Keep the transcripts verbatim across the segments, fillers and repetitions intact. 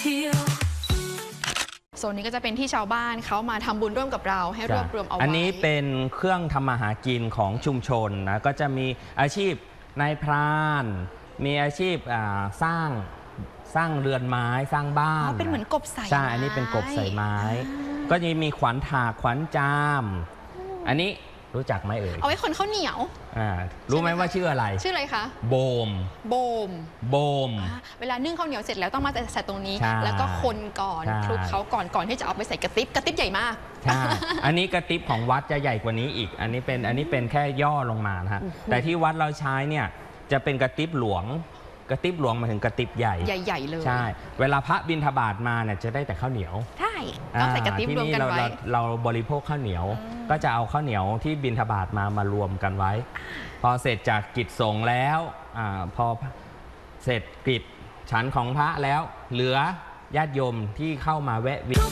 โซนนี้ก็จะเป็นที่ชาวบ้านเขามาทำบุญร่วมกับเราให้รวบรวมเอาไว้อันนี้เป็นเครื่องทำมาหากินของชุมชนนะก็จะมีอาชีพนายพรานมีอาชีพสร้างสร้างเรือนไม้สร้างบ้านเป็นเหมือนกบใส่ใช่อันนี้เป็นกบใส่ไม้ก็จะมีขวัญถากขวัญจามอันนี้รู้จักไหมเอ่ยเอาไว้คนข้าวเหนียวอ่ารู้ไหมว่าชื่ออะไรชื่ออะไรคะโบมโบมโบมเวลานึ่งข้าวเหนียวเสร็จแล้วต้องมาใส่ตรงนี้แล้วก็คนก่อนคลุกเขาก่อนก่อนที่จะเอาไปใส่กระติบกระติบใหญ่มากใช่อันนี้กระติบของวัดจะใหญ่กว่านี้อีกอันนี้เป็นอันนี้เป็นแค่ย่อลงมานะฮะแต่ที่วัดเราใช้เนี่ยจะเป็นกระติบหลวงกระติบหลวงมาถึงกระติบใหญ่ใหญ่ๆเลยใช่เวลาพระบิณฑบาตมาเนี่ยจะได้แต่ข้าวเหนียวใช่ต้องใส่กระติบรวมกันไว้เราบริโภคข้าวเหนียวก็จะเอาข้าวเหนียวที่บิณฑบาตมามารวมกันไว้พอเสร็จจากกิจสงฆ์แล้วอพอเสร็จกิจฉันของพระแล้วเหลือญาติโยมที่เข้ามาแวะเวียน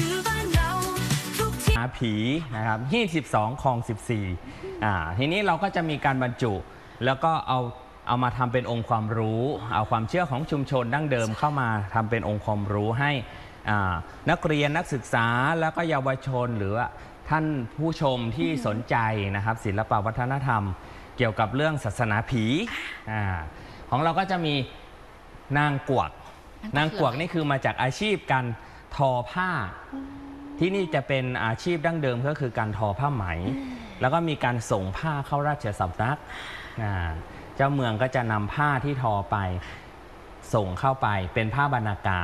หาผีนะครับยี่สิบสองคลองสิบสี่อ่าทีนี้เราก็จะมีการบรรจุแล้วก็เอาเอามาทำเป็นองค์ความรู้เอาความเชื่อของชุมชนดั้งเดิมเข้ามาทำเป็นองค์ความรู้ให้นักเรียนนักศึกษาแล้วก็เยาวชนหรือท่านผู้ชมที่สนใจนะครับศิลปวัฒนธรรมเกี่ยวกับเรื่องศาสนาผีอของเราก็จะมีนางกวักนางกวักนี่คือมาจากอาชีพการทอผ้าที่นี่จะเป็นอาชีพดั้งเดิมก็คือการทอผ้าไหมแล้วก็มีการส่งผ้าเข้าราชสำนักเจ้าเมืองก็จะนำผ้าที่ทอไปส่งเข้าไปเป็นผ้าบรรณาการ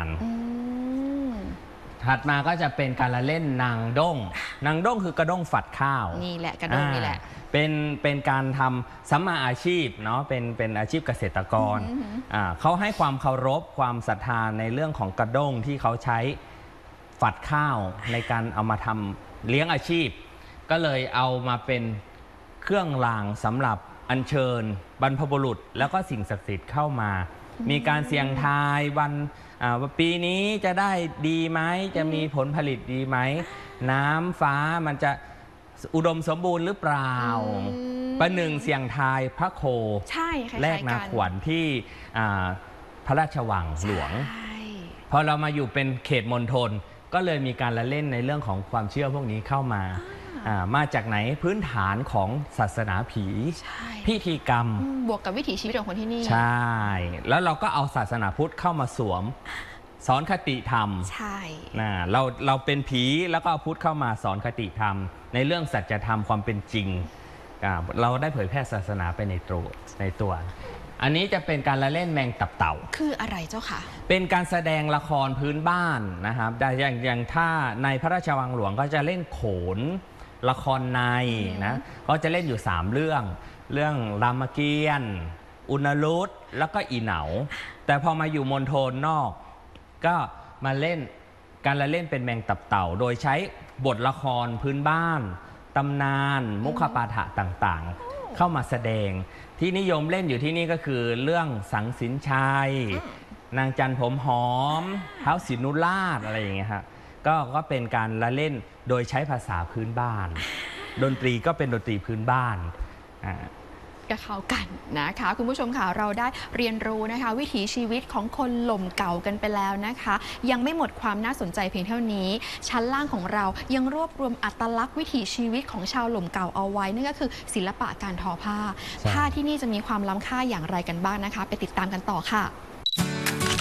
ถัดมาก็จะเป็นการละเล่นนางด้งนางด้งคือกระด้งฝัดข้าวนี่แหละกระด้งนี่แหละเป็นเป็นการทำสัมมาอาชีพเนาะเป็นเป็นอาชีพเกษตรกรอ่าเขาให้ความเคารพความศรัทธาในเรื่องของกระด้งที่เขาใช้ฝัดข้าวในการเอามาทำเลี้ยงอาชีพก็เลยเอามาเป็นเครื่องรางสำหรับอัญเชิญบรรพบุรุษแล้วก็สิ่งศักดิ์สิทธิ์เข้ามามีการเสี่ยงทายวันปีนี้จะได้ดีไหมจะมีผลผลิตดีไหมน้ำฟ้ามันจะอุดมสมบูรณ์หรือเปล่าประหนึ่งเสี่ยงทายพระโคแลกนาขวัญที่พระราชวังหลวงพอเรามาอยู่เป็นเขตมณฑลก็เลยมีการละเล่นในเรื่องของความเชื่อพวกนี้เข้ามามาจากไหนพื้นฐานของศาสนาผีพิธีกรรมบวกกับวิถีชีวิตของคนที่นี่ใช่แล้วเราก็เอาศาสนาพุทธเข้ามาสวมสอนคติธรรมใช่นะเราเราเป็นผีแล้วก็เอาพุทธเข้ามาสอนคติธรรมในเรื่องสัจธรรมความเป็นจริงเราได้เผยแพร่ศาสนาไปในตัวในตัวอันนี้จะเป็นการละเล่นแมงตับเต่าคืออะไรเจ้าค่ะเป็นการแสดงละครพื้นบ้านนะครับแต่อย่างอย่างถ้าในพระราชวังหลวงก็จะเล่นโขนละครในนะก็จะเล่นอยู่สามเรื่องเรื่องรามเกียรติ์อุณรุตแล้วก็อีเหนาแต่พอมาอยู่มณฑลนอกก็มาเล่นการละเล่นเป็นแมงตับเต่าโดยใช้บทละครพื้นบ้านตำนานมุขปาฐะต่างๆเข้ามาแสดงที่นิยมเล่นอยู่ที่นี่ก็คือเรื่องสังสินชัยนางจันผมหอมเท้าสินุราชอะไรอย่างเงี้ยครับก็ก็เป็นการละเล่นโดยใช้ภาษาพื้นบ้านดนตรีก็เป็นดนตรีพื้นบ้านก็เข้ากันนะคะคุณผู้ชมค่ะเราได้เรียนรู้นะคะวิถีชีวิตของคนหล่มเก่ากันไปแล้วนะคะยังไม่หมดความน่าสนใจเพียงเท่านี้ชั้นล่างของเรายังรวบรวมอัตลักษณ์วิถีชีวิตของชาวหล่มเก่าเอาไว้นั่นก็คือศิลปะการทอผ้าผ้าที่นี่จะมีความล้ำค่าอย่างไรกันบ้างนะคะไปติดตามกันต่อค่ะ